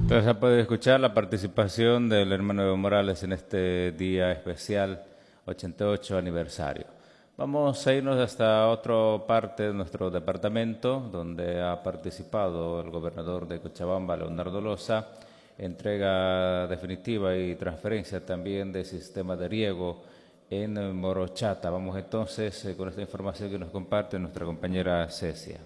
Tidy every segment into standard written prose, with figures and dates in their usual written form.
Entonces ya puede escuchar la participación del hermano Evo Morales en este día especial 88 aniversario. Vamos a irnos hasta otra parte de nuestro departamento donde ha participado el gobernador de Cochabamba, Leonardo Loza, entrega definitiva y transferencia también del sistema de riego en Morochata. Vamos entonces con esta información que nos comparte nuestra compañera Cecia.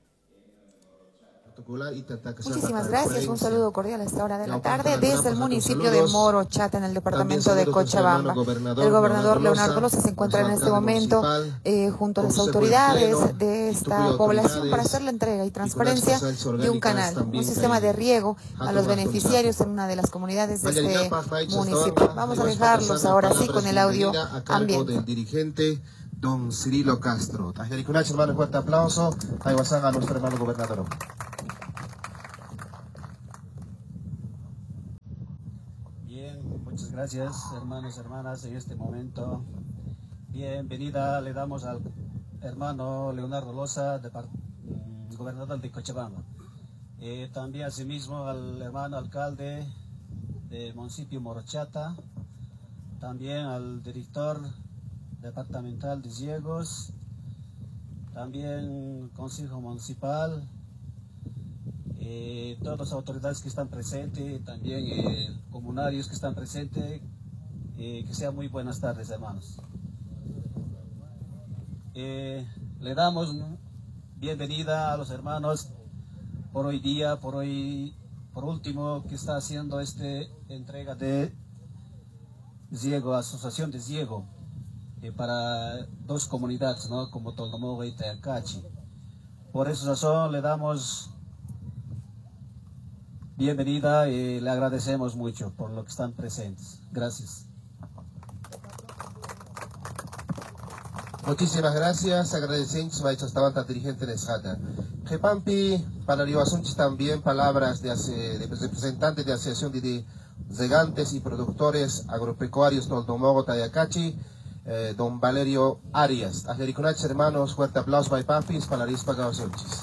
Muchísimas gracias, un saludo cordial a esta hora de la tarde desde el municipio de Morochata en el departamento de Cochabamba. El gobernador Leonardo Loza se encuentra en este momento junto a las autoridades de esta población para hacer la entrega y transferencia de un canal, un sistema de riego a los beneficiarios en una de las comunidades de este municipio. Vamos a dejarlos ahora sí con el audio ambiente. Del dirigente don Cirilo Castro. Hermano, fuerte aplauso. Ahí va a nuestro hermano gobernador. Muchas gracias, hermanos y hermanas, en este momento. Bienvenida le damos al hermano Leonardo Loza, gobernador de Cochabamba. También asimismo al hermano alcalde del municipio Morochata, también al director departamental de riegos, también consejo municipal, todas las autoridades que están presentes, también comunarios que están presentes, que sean muy buenas tardes, hermanos. Le damos bienvenida a los hermanos por hoy día, por último, que está haciendo esta entrega de riego, asociación de riego, para dos comunidades, ¿no? Como Toldomogo y Tayacachi. Por esa razón le damos bienvenida y le agradecemos mucho por lo que están presentes. Gracias. Muchísimas gracias, agradecemos a esta dirigente de Nesjata. Jepampi, para Ribasunchis también palabras de representantes de la Asociación de Regantes y Productores Agropecuarios Toldomogo Tayacachi, don Valerio Arias. Ajerikunach, hermanos, fuerte aplauso para Pampis, para Rispa Ribasunchis.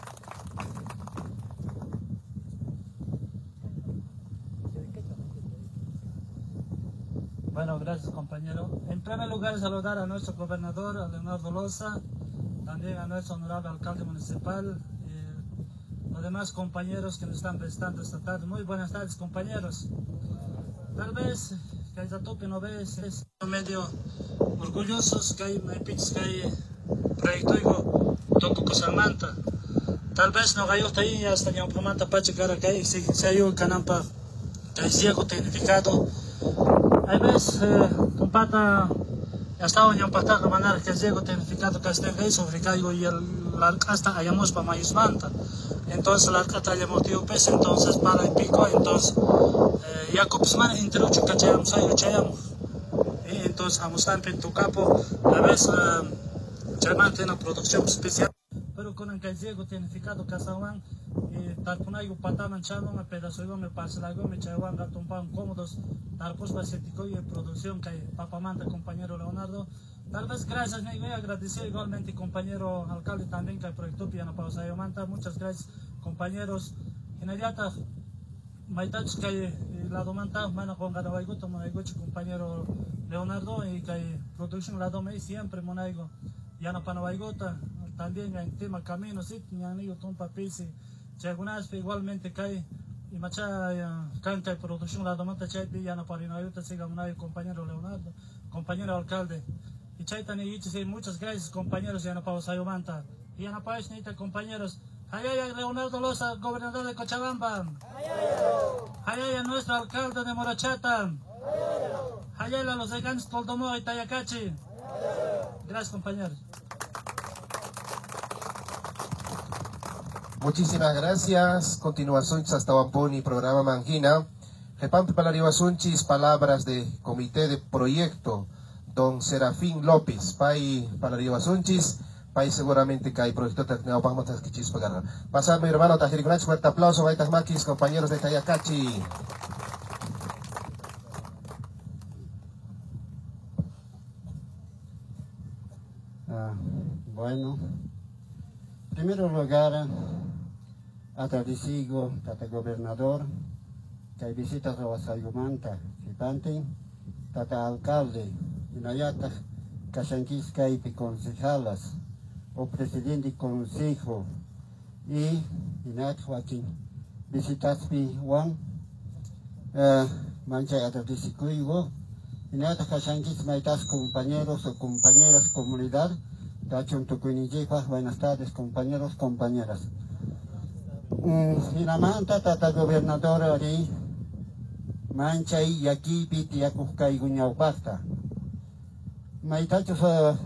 Bueno, gracias compañero. En primer lugar saludar a nuestro gobernador, a Leonardo Loza, también a nuestro honorable alcalde municipal y los demás compañeros que nos están prestando esta tarde. Muy buenas tardes compañeros. Tal vez que hay que no ves, es medio orgullosos que hay proyecto digo, toco Cosalmanta. Tal vez no hay hasta ahí hasta ya un promanta pache cara que hay se hay un canampa que hay ciego tecnificado. Hay veces compata ya estaba en patar de manera que ciego tecnificado que esté gay sobre caigo y la hasta hayamos para maízmanta. Entonces la arcata hayamos tío pez entonces para el pico entonces ya copsman entre ocho cachayamos ahí ochayamos. Entonces vamos a en tu capo a veces chaman tiene una producción especial. Pero con el ciego tecnificado casaban tal con algo pataman chaman a pedazo de me pasa algo me chavan gato pan cómodos tal pues va y producción que papamanta compañero Leonardo. Tal vez gracias me voy a agradecer igualmente compañero alcalde también que el proyecto Piano Pausa de Manta. Muchas gracias compañeros. Inmediata Maitach que la domanta mana con Gadawago Tomonaigo compañero Leonardo y que producción la dome siempre Monaigo Yana Panawaigota también en tema camino sí niño ton papis y algunas igualmente que y macha canta producción la domanta chay Yana Parinayota siga Monaigo compañero Leonardo compañero alcalde. Y Chaitani y muchas gracias compañeros de Anapao Sayomanta. Y Anapao Nita compañeros. Hayaya Leonardo Loza, gobernador de Cochabamba. Hayaya nuestro alcalde de Morochata. Hayaya los Regantes Toldomogo y Tayacachi. Gracias compañeros. Muchísimas gracias. Continuación hasta Wamponi, programa Mangina. Repampe para Ribasunchis, palabras de comité de proyecto. Don Serafín López, pai para Ribasunchis, pai seguramente que hay proyecto de vamos que chispa ganar. Pasar mi hermano Tajirikunach, fuerte aplauso, Baitas Maquis, compañeros de Tayacachi. Bueno, en primer lugar, agradecido al gobernador kay visita sa Wasayumanta, si Panting, tata alcalde, inayata kasankis kay concejalas, o presidente consejo, y inat Joaquín, visitas pi Juan, mancha atadisikuigo, inata kasankis maitas compañeros o compañeras comunidad, Dachun Tukuinijipa, buenas tardes compañeros, compañeras. Hinamanta tata gobernador ari manchay yakipi tiyakuskay guñawpakta. Maitachos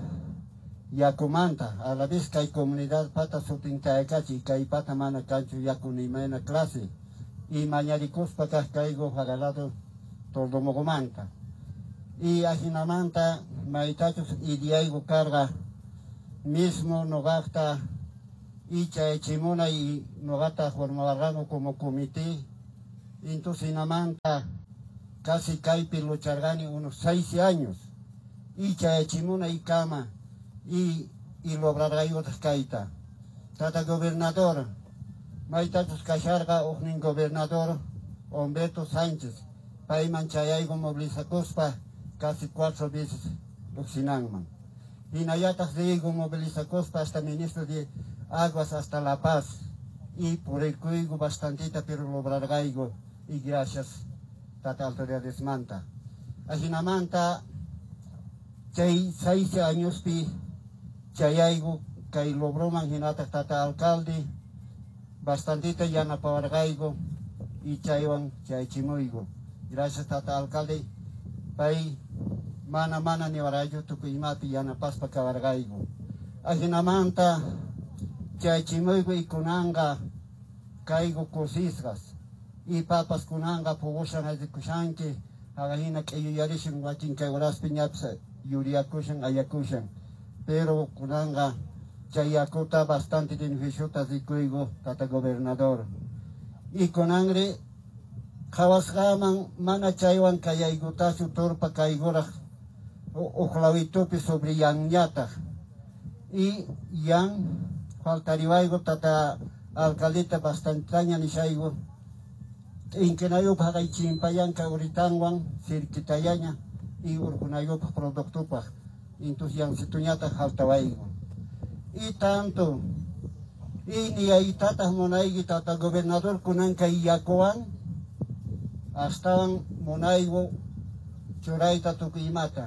yakumanta, a la vez kay comunidad pata sutintaekachi, kay pata mana kanchu yakunimaina clase. Y mañarikuspa kaygo hagalado tordomogomanta. Y a Hinamanta maitachos idiaigo carga mismo nogata Icha Echimona y Nogata formaban como comité. Entonces Hinamanta casi caipi luchargani unos 6 años. Icha Echimona y Cama y logrará y otras caita. Tata gobernador, maitatus cacharga ojnin gobernador Humberto Sánchez. Pai manchayaigo movilizacospa casi 4 veces luxinangman. Y nayatas de Igo movilizacospa hasta ministro de Aguas hasta La Paz, y por el cuigo bastantita, pero logrargaigo, y gracias, tata autoridades manta. Ajinamanta, chay 6 años pi, chayaigo, kay logró manginata tata alcalde, bastantita yana pavargaigo, y chaywan chay chimuigo. Gracias tata alcalde, pay, mana ni warayo tukuimati yana paspa kavargaigo. Ajinamanta, Chaychimuigo y kunanga caigo cosisgas y papas kunanga pogoshan de kushanke agahina que yarishin wakin que horas piñapsa yuriakushan ayakushan pero kunanga chayakuta bastante de infisutas de cuigo tata gobernador y kunangre kawasgaman mana chaywan kayaiguta su torpa kaigora ojlawitupi sobre yanñata y yan faltariwaigo tata alcaldita bastantaña nishaigo inkenayo pagay chimpayan ka uritanwan sirkitayaña y urkunayo productupa entonces yan situñata faltawaigo y tanto y ni ahí tata monaigi tata gobernador kunanka iyakoan hasta monaigo churaita tukimata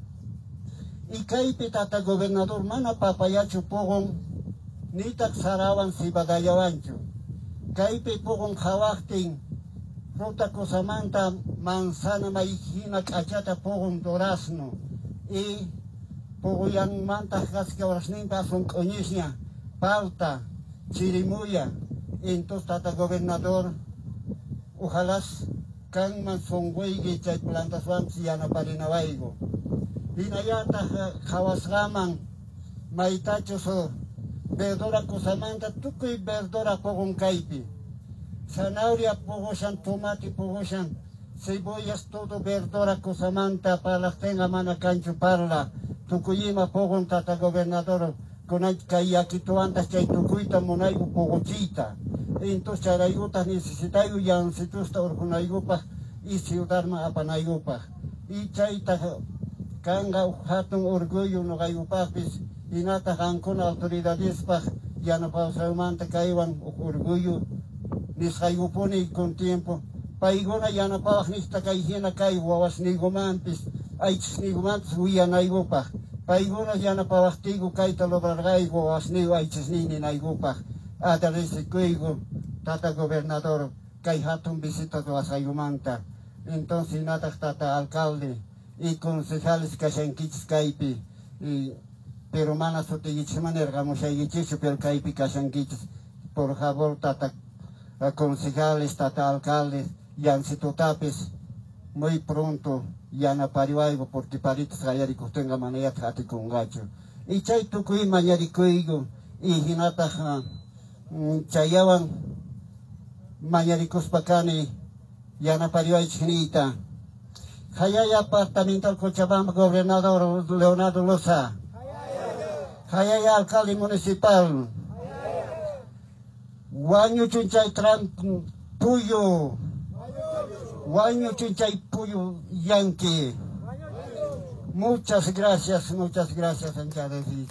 y kaipi tata gobernador mana papayachu pogon Nitak sarawan si badayawancho. Kaipi pukong hawakting fruta kusamanta manzana maihina kachata pukong durazno. Y pukuyang manta kaska orasninta son konisnya, palta, chirimuya. Entonces tata gobernador, ojalas kang man songwegi chay plantas wan siyana parinawaigo. Hinayata hawasgaman maitacho so verdura kusamanta tukuy verdura pogong kaipi. Zanahoria pogoshan, tomate pogoshan, cebollas todo verdura kusamanta para las tenga mana cancho parla. Tukuyima pogong tata gobernador con kayakito antas chay tukuyta monaigo pogochita. Entonces charayutas necesitayo yan situsta orkunayupa y ciudarma apanayupa. Y chayta kanga hatun orgullo no gayupapis. Inata kankuna autoridades pa yana pa saumanta kaiwan orgullo nisayupuni con tiempo paigona yana pa nista kaihina kai wawas nigumantis aichis nigumantis huyanaygupa paigona yana pa wastigo kaita lobrargai wawas nigu aichis nini naygupa atarisicuigo tata gobernador kai hatun visita to asayumanta entonces inata tata alcalde y concejales kashankichis kaipi y pero mana soteyichiman ergamos ayichicho pero kaipi kashankichis por favor tata concejales tata alcaldes yansitotapes muy pronto yana pariwaigo porque paritas gayaricos tenga manera tati con gacho y chay tukuy mañarikuigo y hinata chayawan mañaricos pacani yana pariwai chinita Hayaya apartamental Cochabamba gobernador Leonardo Loza Hayaya alcalde municipal Guanyu Chunchay Tran Puyo Waño Chichaypuyo Yanqui. Muchas gracias, Anchadesi.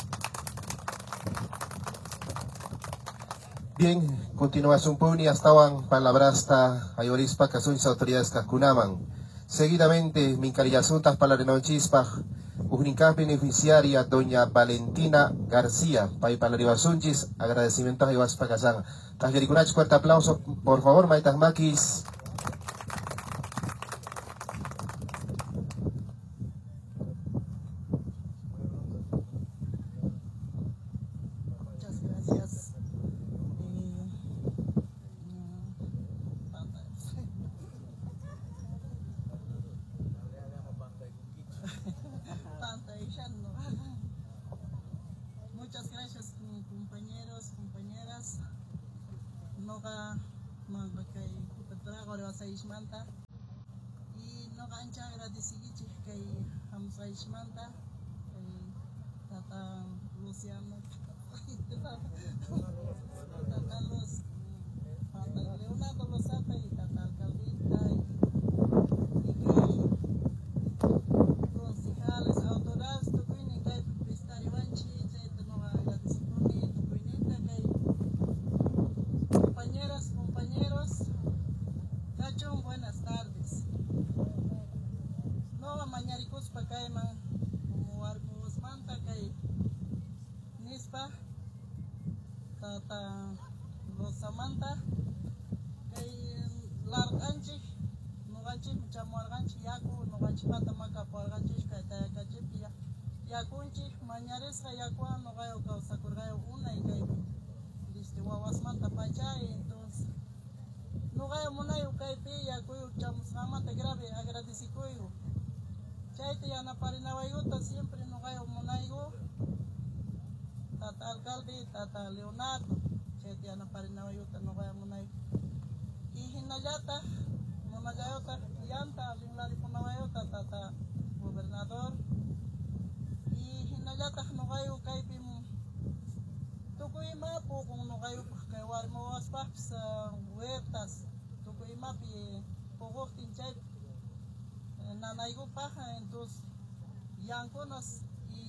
Bien, continuación puni estaban palabrasta ayorispa casunchis autoridades cacunaman. Seguidamente, mincarillas para renonchispa, única beneficiaria doña Valentina García, para palaribasunchis, agradecimientos a Ibaspa Casán. Tajerikunach, fuerte aplauso, por favor, Maitas Maquis. Muchas gracias. Muchas gracias, compañeros, compañeras. Noga mangbakay kupatrago rewa saishmanta y noga ancha agradecigichik kay hamsaishmanta kay tata Luciano tata Luz Leonardo Lozata y tata alcaldita y kay concejales, autoridades tukuini kay prestariwanchi chayta noga agradecikuni tukuinita kay compañeras, compañeros, Cachón, buenas tardes. No mañaricus pa kaiman, como armos manta kay nispa, tata rosamanta, kay larganchi, no ganchi chamuarganchi yaku, no ganchi patamaka parganchi kay tayakachi yakunchi, mañares kayakua no gayo kausakurgayo una y kay Wawasmanta Pachay, entonces no gaya monayo kaipi ya kuyu chamuskamanta grave agradecikuyo. Chaite ya na parinawayuta siempre no gaya monayo tata alcalde tata Leonardo. Chaite ya na parinawayuta no gaya monayo. Y hinayata monayota yanta linglari punawayuta tata gobernador. Y hinayata no gaya kaipi Tukuima po kung no kayo kay warmo aspa sa huertas Tukuima pi pogoktin chay nanaygo pa entonces yankonas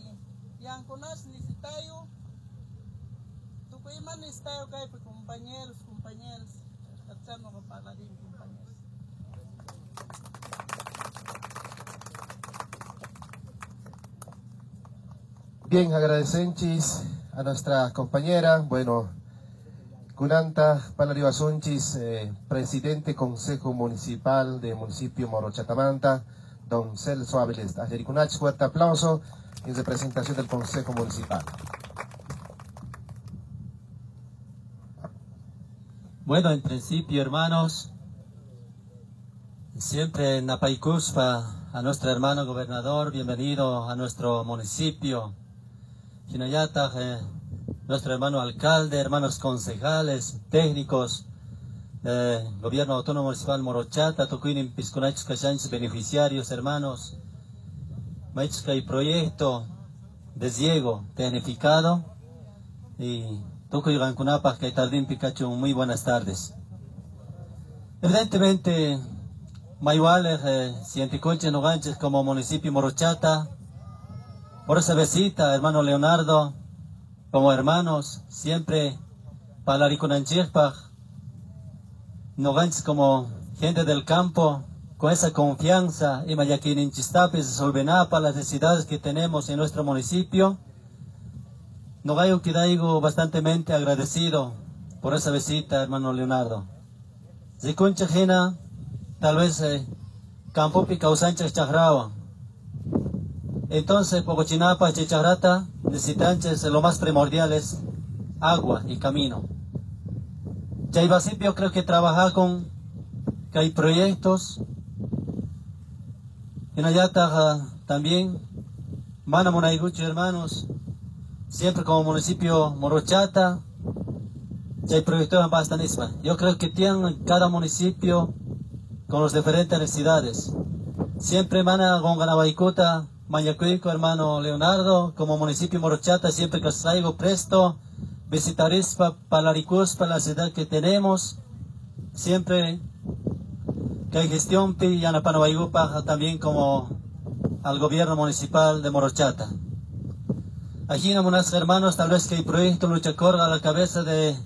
necesitayo Tukuima necesitayo kay compañeros at sa no kapala din compañeros. Bien, agradecenchis a nuestra compañera, bueno, Kunanta Palaribasunchis, presidente Consejo Municipal de Municipio Moro Chatamanta, don Celso Áviles. Ajerikunach, fuerte aplauso en representación del Consejo Municipal. Bueno, en principio, hermanos, siempre en Napaycuspa, a nuestro hermano gobernador, bienvenido a nuestro municipio. Hinayata, nuestro hermano alcalde, hermanos concejales, técnicos, gobierno autónomo municipal Morochata, Tocuinin Pisconachos Cachanchos, beneficiarios, hermanos, Maichka y proyecto de Diego, tecnificado, y Tocuy Gancunapa, Caitardín Pikachu, muy buenas tardes. Evidentemente, Mayuale, Cienticoche, Noganches, como municipio Morochata, por esa visita, hermano Leonardo, como hermanos, siempre Palariconanchirpaj, Noganches como gente del campo, con esa confianza, y Mayaquininchistapes, Solvenapa, las necesidades que tenemos en nuestro municipio. Nogayo Kidaigo bastantemente agradecido por esa visita, hermano Leonardo. Zikuncha Jena, tal vez Campo Picausancha Chajrawa. Entonces, Pocochinapa, Chicharata, necesitanches lo más primordial es agua y camino. Chaybasipio creo que trabaja con que hay proyectos. En Ayata también, Mana Monaiguchi, hermanos, siempre como municipio Morochata, hay proyectos en Bastanispa. Yo creo que tienen cada municipio con las diferentes necesidades. Siempre Mana Gonganabaikuta, Mayacuico, hermano Leonardo, como municipio Morochata, siempre que os traigo presto, visitaréis Palaricuspa, la ciudad que tenemos, siempre que hay gestión pi Yanapanahuaygupa también como al gobierno municipal de Morochata. Aquí en unos hermanos, tal vez que el proyecto Lucha Corga a la cabeza de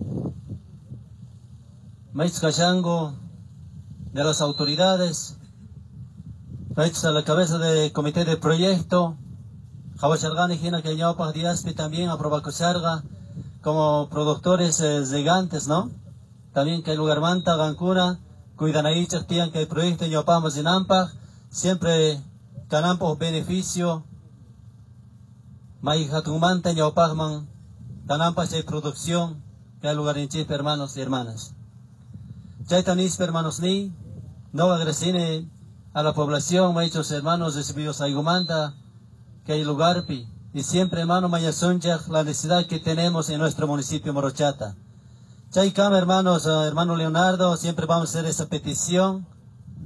Maíz Cachango, de las autoridades, a la cabeza del comité de proyecto, Jabachargani, Gina, que Ñaupa, Diaspi también, Aprobacocharga, como productores gigantes, ¿no? También que el lugar Manta, Gancuna, cuidan ahí, tienen que el proyecto Ñaupamos en Ampa, siempre Canampos beneficio, Maijatumanta, Ñaupagman, Canampas hay producción, que hay lugar en Chip, hermanos y hermanas. Chaitanis, hermanos, ni, no agresine a la población, muchos hermanos recibidos a Igumanta, que hay lugar, y siempre, hermano Mayasonchak, la necesidad que tenemos en nuestro municipio Morochata. Chaicam, hermanos, hermano Leonardo, siempre vamos a hacer esa petición